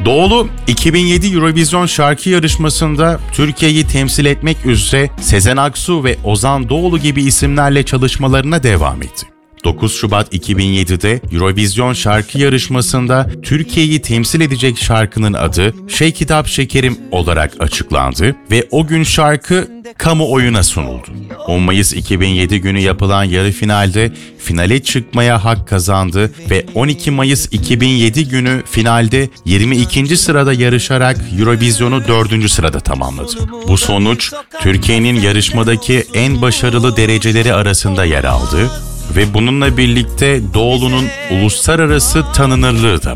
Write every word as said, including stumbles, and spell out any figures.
Doğulu, iki bin yedi Eurovision şarkı yarışmasında Türkiye'yi temsil etmek üzere Sezen Aksu ve Ozan Doğulu gibi isimlerle çalışmalarına devam etti. dokuz Şubat iki bin yedide Eurovision şarkı yarışmasında Türkiye'yi temsil edecek şarkının adı Shake It Up Şekerim olarak açıklandı ve o gün şarkı kamuoyuna sunuldu. on Mayıs iki bin yedi günü yapılan yarı finalde finale çıkmaya hak kazandı ve on iki Mayıs iki bin yedi günü finalde yirmi ikinci sırada yarışarak Eurovision'u dördüncü sırada tamamladı. Bu sonuç Türkiye'nin yarışmadaki en başarılı dereceleri arasında yer aldı ve bununla birlikte Doğulu'nun uluslararası tanınırlığı da